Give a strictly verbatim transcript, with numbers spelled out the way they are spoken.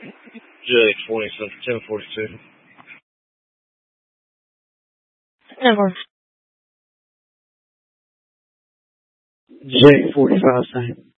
J twenty Central ten forty-two. Never. J forty-five Saint.